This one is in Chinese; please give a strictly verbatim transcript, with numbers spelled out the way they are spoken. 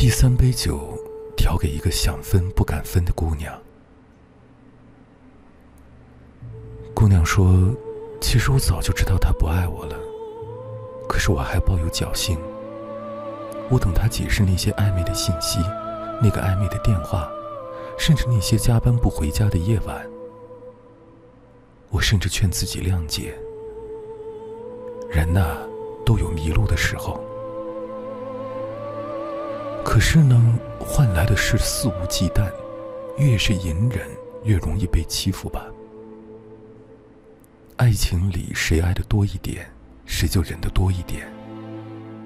第三杯酒调给一个想分不敢分的姑娘。姑娘说，其实我早就知道他不爱我了，可是我还抱有侥幸。我等他解释那些暧昧的信息，那个暧昧的电话，甚至那些加班不回家的夜晚。我甚至劝自己谅解，人呐，都有迷路的时候。可是呢，换来的是肆无忌惮，越是隐忍，越容易被欺负吧。爱情里谁爱的多一点，谁就忍得多一点。